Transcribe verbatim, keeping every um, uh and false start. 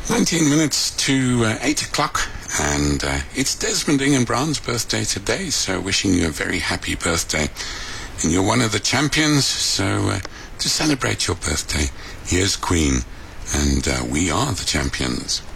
nineteen minutes to uh, eight o'clock, and uh, it's Desmond Ingenbrand's birthday today, so wishing you a very happy birthday. And you're one of the champions, so uh, to celebrate your birthday, here's Queen, and uh, we are the champions.